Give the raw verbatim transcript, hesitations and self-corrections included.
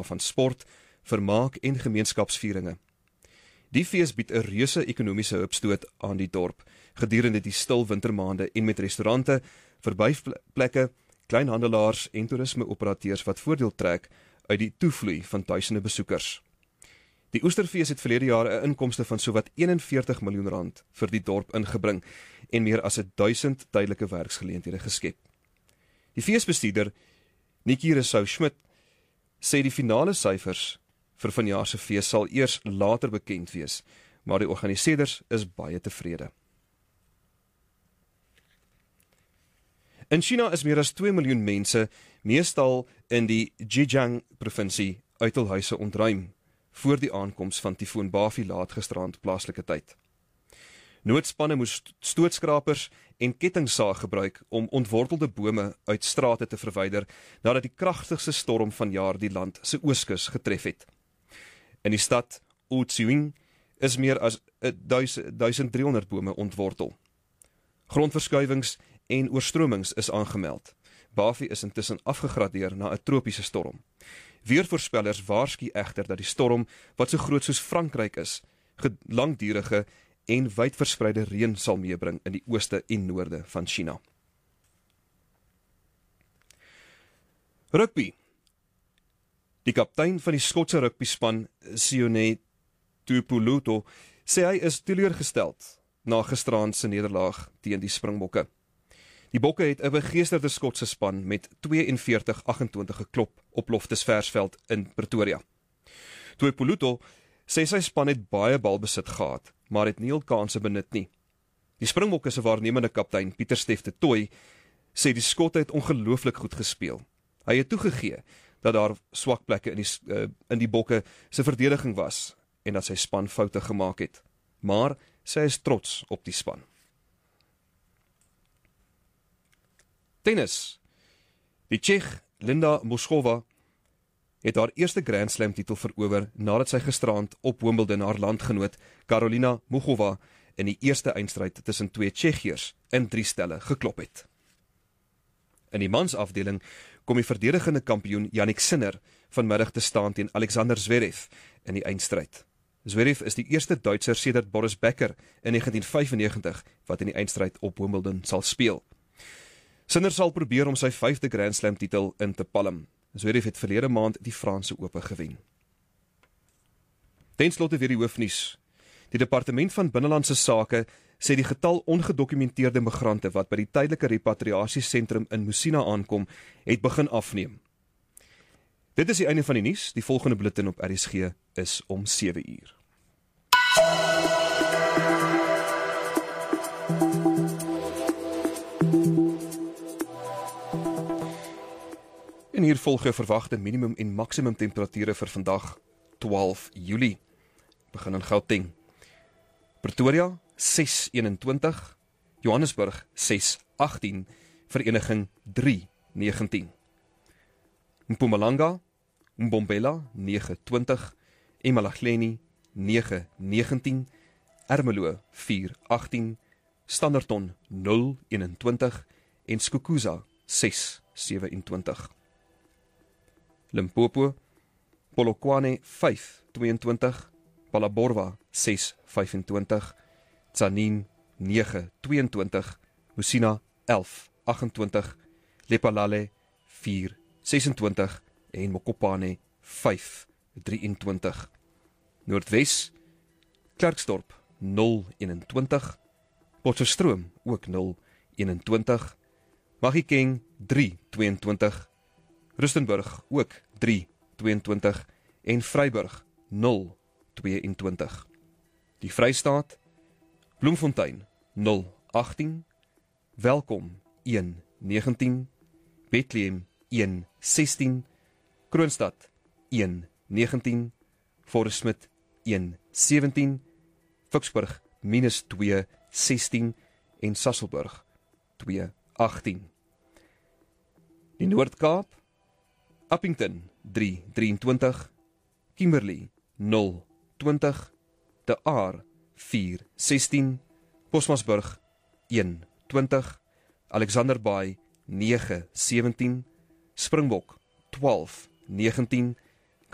maar van sport, vermaak en gemeenskapsvieringe. Die fees bied 'n reuse ekonomiese hupstoot aan die dorp, gedurende die stil wintermaande en met restaurante, verblyfplekke, kleinhandelaars en toerismeoperateurs wat voordeel trek uit die toevloei van duisende besoekers. Die Oesterfees het verlede jaar 'n inkomste van sowat eenenveertig miljoen rand vir die dorp ingebring en meer as duisend tydelike werksgeleenthede geskep. Die feesbestuurder, Nikki Rousseau Schmidt, sê die finale syfers vir vanjaar se fees sal eers later bekend wees, maar die organiseerders is baie tevrede. In China is meer as twee miljoen mense, meestal in die Zhejiang-provinsie, uit hul huise ontruim, voor die aankoms van tyfoon Bafi laat gisterand plaaslike tyd. Noodspanne moes stootskrapers en kettingsaag gebruik om ontwortelde bome uit strate te verwyder, nadat die kragtigste storm van jaar die land se ooskus getref het. In die stad Wuxing is meer as duisend driehonderd bome ontwortel. Grondverskuiwings en oorstromings is aangemeld. Bafi is intussen afgegradeer na 'n tropiese storm. Weervoorspellers waarsku egter dat die storm, wat so groot soos Frankryk is, langdurige en wydverspreide reën sal meebring in die ooste en noorde van China. Rugby. Die kaptein van die Skotse rugbyspan, Sione Tuipulotu, sê hy is teleurgesteld na gisteraand se nederlaag teen die Springbokke. Die Bokke het 'n begeesterde Skotse span met twee en veertig agt-en-twintig geklop op Loftus Versveld in Pretoria. Tuipulotu sê sy span het baie balbesit gehad, maar het nie hul kanse benut nie. Die Springbokke se waarnemende kaptein, Pieter Stef de Tooy, sê die Skotte het ongelooflik goed gespeel. Hy het toegegee dat daar swak plekke in die, uh, in die Bokke se verdediging was en dat sy span foute gemaak het. Maar sy is trots op die span. Tennis. Die Tsjech Linda Moskova het haar eerste Grand Slam titel verower nadat sy gisterand op Wimbledon haar landgenoot Karolina Muchova in die eerste eindstryd tussen twee Tsjechiërs in drie stelle geklop het. In die mansafdeling kom die verdedigende kampioen Jannik Sinner vanmiddag te staan teen Alexander Zverev in die eindstryd. Zverev is die eerste Duitser sedert Boris Becker in negentien vyfennegentig wat in die eindstryd op Wimbledon sal speel. Sinner sal probeer om sy vyfde Grand Slam titel in te palm. Zverev het verlede maand die Franse Ope gewen. Ten slotte weer die hoofnuus. Die Departement van Binnelandse Sake sê die getal ongedokumenteerde migrante wat by die tydelike repatriasiesentrum in Musina aankom, het begin afneem. Dit is die einde van die nuus. Die volgende bulletin op R S G is om sewe uur. En hier volg jou verwagte minimum en maksimum temperature vir vandag twaalf Julie. Begin in Gauteng. Pretoria ses eenentwintig, Johannesburg ses agtien, Vereniging drie negentien. Mpumalanga, Mbombela nege twintig, Emalahleni nege negentien, Ermelo vier agtien, Standerton nul eenentwintig en Skukuza ses sewentwintig. Limpopo, Polokwane vyf tweeëntwintig, Palaborwa ses vyfentwintig, Tzaneen nege tweeëntwintig, Musina elf agtentwintig, Lephalale vier sesentwintig en Mokopane vyf drieëntwintig. Noordwes, Klerksdorp nul eenentwintig, Potchefstroom ook nul eenentwintig, Mahikeng drie tweeëntwintig, Rustenburg ook drie tweeëntwintig en Vryburg nul tweeëntwintig. Die Vrystaat, Bloemfontein nul agtien, Welkom een negentien, Bethlehem een sestien, Kroonstad een negentien, Forest Smith een sewentien, Vicksburg minus twee sestien en Sasolburg twee agtien. Die Noord-Kaap, Appington drie drieëntwintig, Kimberley nul twintig, De Aar vier sestien, Bosmasburg een twintig, Alexander Bay nege sewentien, Springbok twaalf negentien